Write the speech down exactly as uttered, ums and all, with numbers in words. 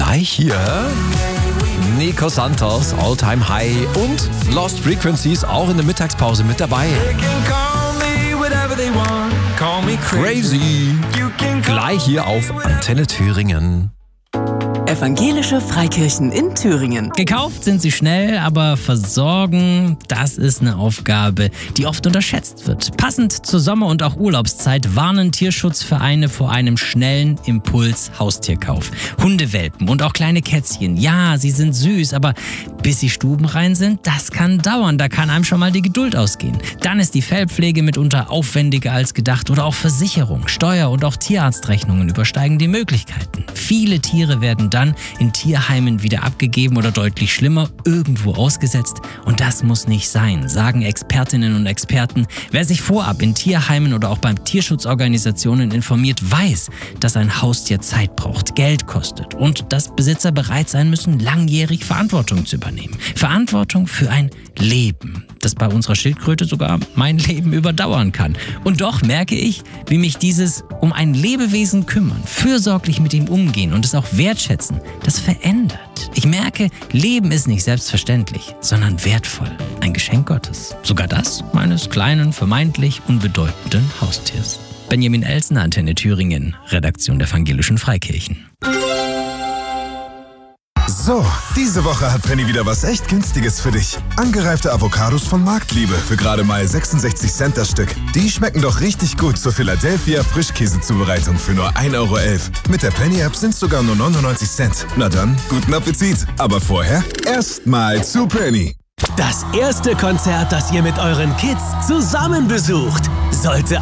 Gleich hier Nico Santos, All Time High und Lost Frequencies auch in der Mittagspause mit dabei. Crazy. Gleich hier auf Antenne Thüringen. Evangelische Freikirchen in Thüringen. Gekauft sind sie schnell, aber versorgen, das ist eine Aufgabe, die oft unterschätzt wird. Passend zur Sommer- und auch Urlaubszeit warnen Tierschutzvereine vor einem schnellen Impuls-Haustierkauf. Hundewelpen und auch kleine Kätzchen, ja, sie sind süß, aber bis sie stubenrein sind, das kann dauern, da kann einem schon mal die Geduld ausgehen. Dann ist die Fellpflege mitunter aufwendiger als gedacht oder auch Versicherung, Steuer- und auch Tierarztrechnungen übersteigen die Möglichkeiten. Viele Tiere werden dann in Tierheimen wieder abgegeben oder deutlich schlimmer, irgendwo ausgesetzt. Und das muss nicht sein, sagen Expertinnen und Experten. Wer sich vorab in Tierheimen oder auch bei Tierschutzorganisationen informiert, weiß, dass ein Haustier Zeit braucht, Geld kostet und dass Besitzer bereit sein müssen, langjährig Verantwortung zu übernehmen. Verantwortung für ein Leben, das bei unserer Schildkröte sogar mein Leben überdauern kann. Und doch merke ich, wie mich dieses um ein Lebewesen kümmern, fürsorglich mit ihm umgehen und es auch wertschätzen, das verändert. Ich merke, Leben ist nicht selbstverständlich, sondern wertvoll. Ein Geschenk Gottes. Sogar das meines kleinen, vermeintlich unbedeutenden Haustiers. Benjamin Elsner, Antenne Thüringen, Redaktion der Evangelischen Freikirchen. So, diese Woche hat Penny wieder was echt Günstiges für dich. Angereifte Avocados von Marktliebe für gerade mal sechsundsechzig Cent das Stück. Die schmecken doch richtig gut zur Philadelphia Frischkäsezubereitung für nur ein Euro elf. Mit der Penny-App sind es sogar nur neunundneunzig Cent. Na dann, guten Appetit. Aber vorher erstmal zu Penny. Das erste Konzert, das ihr mit euren Kids zusammen besucht, sollte